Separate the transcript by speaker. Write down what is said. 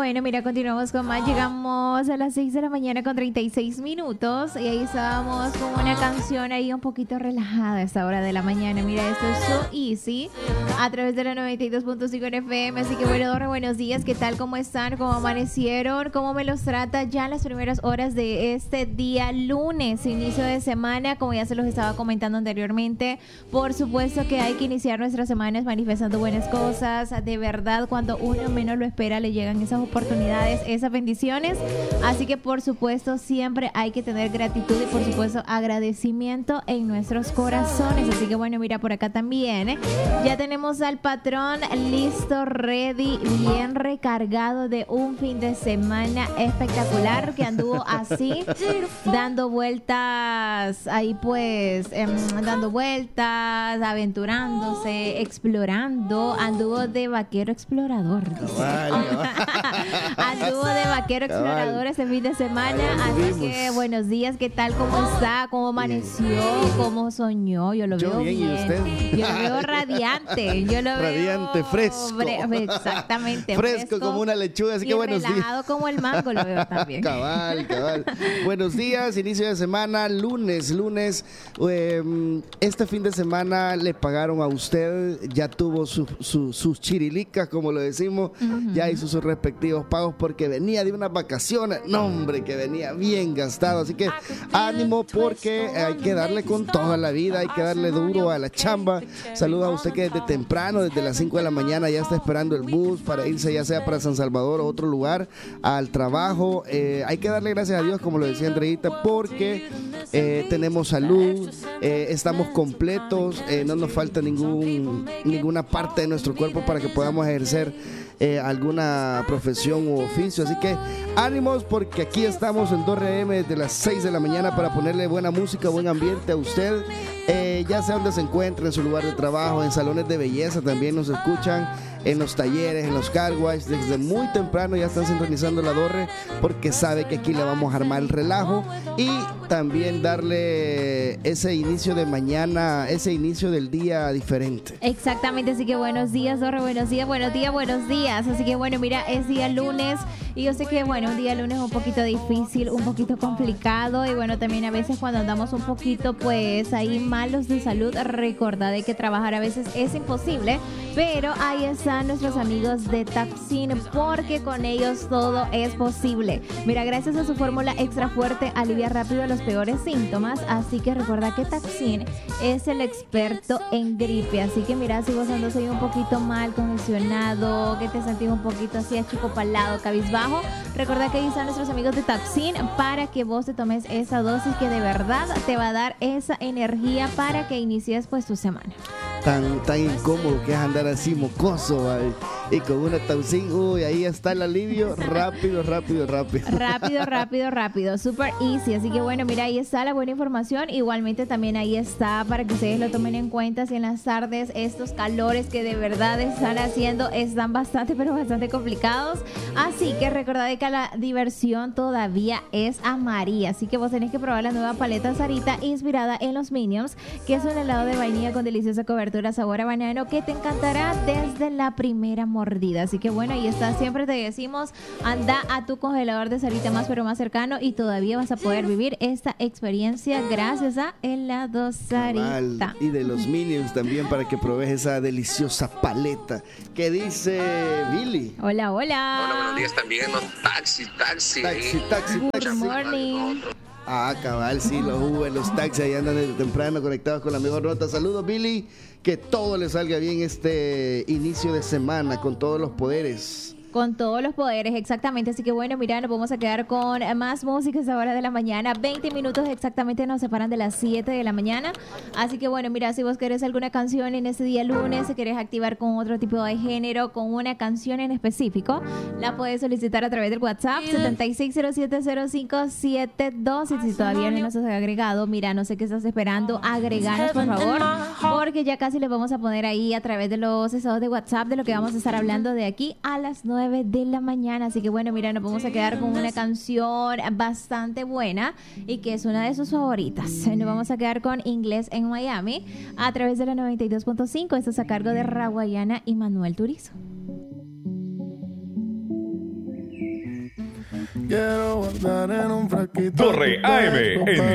Speaker 1: bueno, mira, continuamos con más. Llegamos a las 6 de la mañana con 36 minutos y ahí estábamos con una canción ahí un poquito relajada a esta hora de la mañana. Mira, esto es So Easy a través de la 92.5 en FM. Así que bueno, Dorre, buenos días. ¿Qué tal? ¿Cómo están? ¿Cómo amanecieron? ¿Cómo me los trata ya en las primeras horas de este día lunes, inicio de semana? Como ya se los estaba comentando anteriormente, por supuesto que hay que iniciar nuestras semanas manifestando buenas cosas. De verdad, cuando uno menos lo espera, le llegan esas oportunidades, esas bendiciones. Así que por supuesto siempre hay que tener gratitud y por supuesto agradecimiento en nuestros corazones. Así que bueno, mira, por acá también ya tenemos al patrón listo, ready, bien recargado de un fin de semana espectacular que anduvo así dando vueltas ahí pues dando vueltas, aventurándose, explorando. Anduvo de vaquero explorador. Anduvo de vaquero explorador este fin de semana. Así que buenos días, ¿qué tal? ¿Cómo está? ¿Cómo amaneció? ¿Cómo soñó? Yo lo veo bien.
Speaker 2: ¿Y usted?
Speaker 1: Yo lo veo radiante. Yo lo
Speaker 2: radiante,
Speaker 1: veo
Speaker 2: fresco.
Speaker 1: Exactamente.
Speaker 2: Fresco como una lechuga. Así que buenos días.
Speaker 1: Relajado como el mango lo veo también.
Speaker 2: Cabal. Buenos días, inicio de semana, lunes. Este fin de semana le pagaron a usted, ya tuvo sus chirilicas, como lo decimos, ya hizo sus respectivos pagos porque venía de unas vacaciones. No, hombre, que venía bien gastado. Así que ánimo porque hay que darle con toda la vida, hay que darle duro a la chamba. Saludos a usted que desde temprano, desde las 5 de la mañana ya está esperando el bus para irse ya sea para San Salvador o otro lugar al trabajo. Hay que darle gracias a Dios, como lo decía Andreita, porque tenemos salud, estamos completos, no nos falta ninguna parte de nuestro cuerpo para que podamos ejercer alguna profesión u oficio. Así que ánimos porque aquí estamos en 2RM desde las 6 de la mañana para ponerle buena música, buen ambiente a usted, ya sea donde se encuentre, en su lugar de trabajo, en salones de belleza también nos escuchan, en los talleres, en los car wash, desde muy temprano ya están sintonizando la Dorre porque sabe que aquí le vamos a armar el relajo y también darle ese inicio de mañana, ese inicio del día diferente.
Speaker 1: Exactamente, así que buenos días, Dorre, buenos días. Así que bueno, mira, es día lunes y yo sé que bueno, un día lunes es un poquito difícil, un poquito complicado y bueno, también a veces cuando andamos un poquito pues ahí malos de salud, recordad de que trabajar a veces es imposible, pero ahí están nuestros amigos de Tapsin porque con ellos todo es posible. Mira, gracias a su fórmula extra fuerte alivia rápido los peores síntomas, así que recuerda que Tapsin es el experto en gripe, así que mira, si vos andas ahí un poquito mal, congestionado, que te sentís un poquito así achicopalado, cabizbajo, recuerda que ahí están nuestros amigos de Tapsin para que vos te tomes esa dosis que de verdad te va a dar esa energía para que inicies pues tu semana.
Speaker 2: Tan incómodo que es andar así mocoso, ¿vale? Y con una Tapsin, uy, ahí está el alivio, rápido. Super
Speaker 1: easy, así que bueno, mira, ahí está la buena información, igualmente también ahí está para que ustedes lo tomen en cuenta si en las tardes estos calores que de verdad están haciendo están bastante complicados, así que recordad que la diversión todavía es a María, así que vos tenés que probar la nueva paleta Sarita inspirada en los Minions, que es un helado de vainilla con deliciosa cobertura sabor a banano que te encantará desde la primera mordida. Así que bueno, ahí está, siempre te decimos, anda a tu congelador de Sarita más cercano y todavía vas a poder vivir esta experiencia gracias a helado Sarita.
Speaker 2: Y de los Minions también para que pruebes esa deliciosa paleta. ¿Qué dice Billy?
Speaker 1: Hola.
Speaker 3: Hola, buenos días también, ¿no? Taxi.
Speaker 1: Good morning.
Speaker 2: Cabal, sí, los Uber, los taxis ahí andan desde temprano conectados con la mejor nota. Saludos, Billy, que todo le salga bien este inicio de semana con todos los poderes.
Speaker 1: Con todos los poderes, exactamente. Así que bueno, mira, nos vamos a quedar con más música a esta hora de la mañana. 20 minutos exactamente nos separan de las 7 de la mañana. Así que bueno, mira, si vos querés alguna canción en ese día lunes, si querés activar con otro tipo de género, con una canción en específico, la puedes solicitar a través del WhatsApp 76070572. Y si todavía no nos has agregado, mira, no sé qué estás esperando, agreganos por favor, porque ya casi les vamos a poner ahí a través de los estados de WhatsApp de lo que vamos a estar hablando de aquí a las 9 de la mañana. Así que bueno, mira, nos vamos a quedar con una canción bastante buena y que es una de sus favoritas. Nos vamos a quedar con Inglés en Miami a través de la 92.5. Esto es a cargo de Rawayana y Manuel Turizo.
Speaker 4: Quiero guardar en un frasquito.
Speaker 5: Torre AM en